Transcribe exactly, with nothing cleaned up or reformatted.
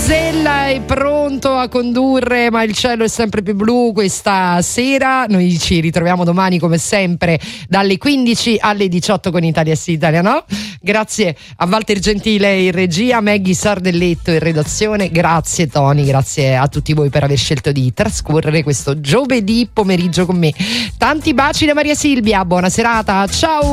Zella è pronto a condurre, ma il cielo è sempre più blu questa sera. Noi ci ritroviamo domani come sempre dalle quindici alle diciotto con Italia Sì, Italia No. Grazie a Walter Gentile in regia, Maggie Sardelletto in redazione. Grazie Tony, grazie a tutti voi per aver scelto di trascorrere questo giovedì pomeriggio con me. Tanti baci da Maria Silvia, buona serata, ciao.